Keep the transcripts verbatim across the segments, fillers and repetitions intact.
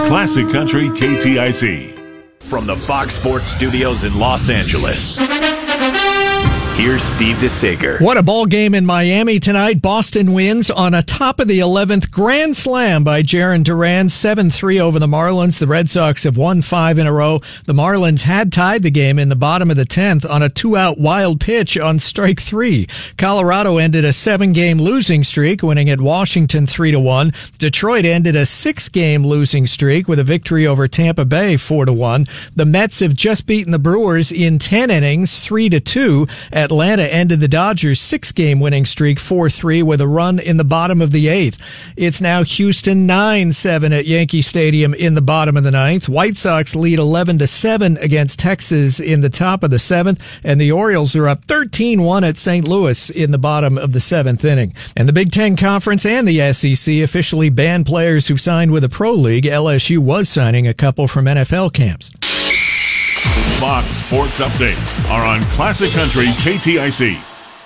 Classic Country K T I C. From the Fox Sports Studios in Los Angeles, here's Steve DeSager. What a ball game in Miami tonight. Boston wins on a top of the eleventh grand slam by Jarren Duran, seven three over the Marlins. The Red Sox have won five in a row. The Marlins had tied the game in the bottom of the tenth on a two-out wild pitch on strike three. Colorado ended a seven-game losing streak, winning at Washington three to one. Detroit ended a six-game losing streak with a victory over Tampa Bay four to one. The Mets have just beaten the Brewers in ten innings, three to two. Atlanta ended the Dodgers' six-game winning streak four three with a run in the bottom of the eighth. It's now Houston nine seven at Yankee Stadium in the bottom of the ninth. White Sox lead eleven to seven against Texas in the top of the seventh, and the Orioles are up thirteen one at Saint Louis in the bottom of the seventh inning. And the Big Ten Conference and the S E C officially banned players who signed with a pro league. L S U was signing a couple from N F L camps. Fox Sports Updates are on Classic Country K T I C.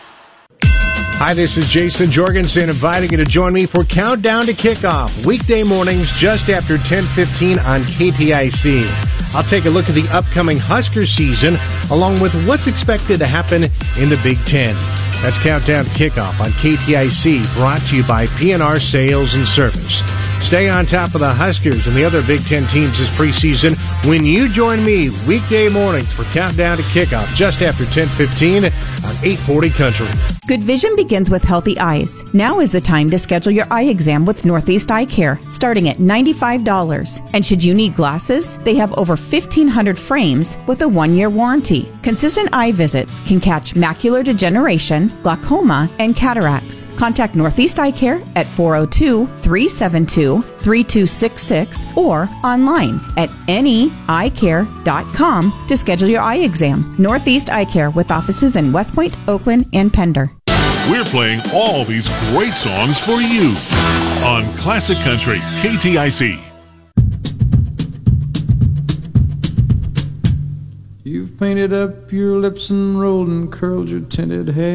Hi, this is Jason Jorgensen inviting you to join me for Countdown to Kickoff, weekday mornings just after ten fifteen on K T I C. I'll take a look at the upcoming Husker season along with what's expected to happen in the Big Ten. That's Countdown to Kickoff on K T I C, brought to you by P N R Sales and Service. Stay on top of the Huskers and the other Big Ten teams this preseason when you join me weekday mornings for Countdown to Kickoff just after ten fifteen on eight forty Country. Good vision begins with healthy eyes. Now is the time to schedule your eye exam with Northeast Eye Care, starting at ninety-five dollars. And should you need glasses, they have over fifteen hundred frames with a one-year warranty. Consistent eye visits can catch macular degeneration, glaucoma, and cataracts. Contact Northeast Eye Care at four oh two, three seven two, three two six six or online at any eye care dot com to schedule your eye exam. Northeast Eye Care with offices in West Point, Oakland, and Pender. We're playing all these great songs for you on Classic Country K T I C. You've painted up your lips and rolled and curled your tinted hair.